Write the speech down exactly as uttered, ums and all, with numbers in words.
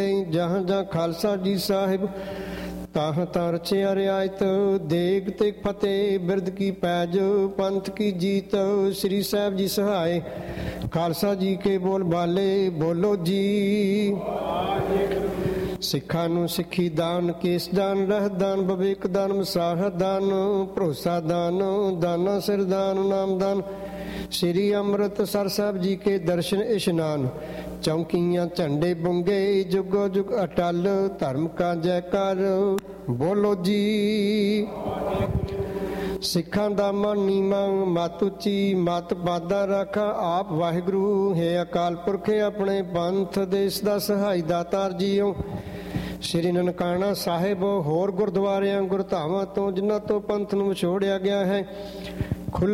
ਜਹਾਂ ਜਹਾਂ ਖਾਲਸਾ ਜੀ ਸਾਹਿਬ ਤਾਹ ਤਾਂ ਰਚਿਆ ਰਿਆਇਤ। ਦੇਗ ਤੇ ਫਤਿਹ ਬਿਰਦ ਕੀ ਪੈਜ ਪੰਥ ਕੀ ਜੀਤ। ਸ੍ਰੀ ਸਾਹਿਬ ਜੀ ਸਹਾਏ ਖਾਲਸਾ ਜੀ ਕੇ ਬੋਲ ਬਾਲੇ ਬੋਲੋ ਜੀ। ਸਿੱਖਾਂ ਨੂੰ ਸਿੱਖੀ ਦਾਨ, ਕੇਸ ਦਾਨ, ਰਹਿ ਦਾਨ, ਵਿਵੇਕ ਦਾਨ, ਮਸਾਹ ਦਾਨ, ਭਰੋਸਾ ਦਾਨ, ਦਾਨਾ ਸਿਰ ਦਾਨ, ਨਾਮ ਦਾਨ। ਸ੍ਰੀ ਅੰਮ੍ਰਿਤਸਰ ਸਾਹਿਬ ਜੀ ਕੇ ਦਰਸ਼ਨ ਇਸ਼ਨਾਨ। ਚੌਂਕੀਆਂ ਝੰਡੇ ਬੁੰਗੇ ਜੁਗੋ ਜੁਗ ਅਟਲ। ਧਰਮ ਕਾ ਜੈਕਾਰ ਬੋਲੋ ਜੀ। ਸਿੱਖਾਂ ਦਾ ਮਨ ਨੀਵਾਂ ਮਤ ਉੱਚੀ, ਮਤ ਬਾਦਾ ਰਾਖਾ ਆਪ ਵਾਹਿਗੁਰੂ। ਹੈ ਅਕਾਲ ਪੁਰਖ ਆਪਣੇ ਪੰਥ ਦੇਸ਼ ਦਾ ਸਹਾਈ ਦਾਤਾਰ ਜੀਓ। ਸ੍ਰੀ ਨਨਕਾਣਾ ਸਾਹਿਬ ਹੋਰ ਗੁਰਦੁਆਰਿਆਂ ਗੁਰਧਾਵਾਂ ਤੋਂ ਜਿਨ੍ਹਾਂ ਤੋਂ ਪੰਥ ਨੂੰ ਵਿਛੋੜਿਆ ਗਿਆ ਹੈ,